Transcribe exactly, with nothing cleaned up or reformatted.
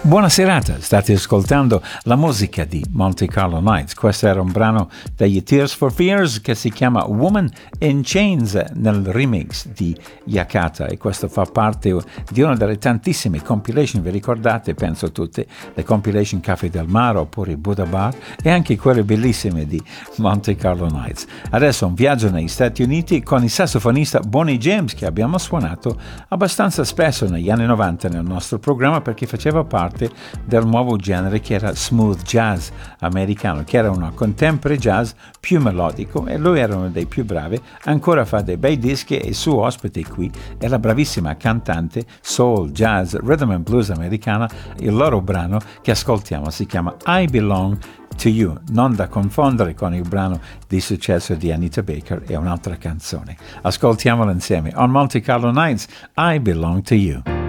Buona serata, state ascoltando la musica di Monte Carlo Nights. Questo era un brano degli Tears for Fears che si chiama Woman in Chains nel remix di Yakata, e questo fa parte di una delle tantissime compilation, vi ricordate, penso tutte, le compilation Caffè del Mar oppure Buddha Bar e anche quelle bellissime di Monte Carlo Nights. Adesso un viaggio negli Stati Uniti con il sassofonista Bonnie James, che abbiamo suonato abbastanza spesso negli anni novanta nel nostro programma perché faceva parte del nuovo genere che era smooth jazz americano, che era una contemporary jazz più melodico, e lui era uno dei più bravi, ancora fa dei bei dischi, e il suo ospite qui è la bravissima cantante soul, jazz, rhythm and blues americana. Il loro brano che ascoltiamo si chiama I Belong to You, non da confondere con il brano di successo di Anita Baker, è un'altra canzone. Ascoltiamola insieme on Monte Carlo Nights, I Belong to You.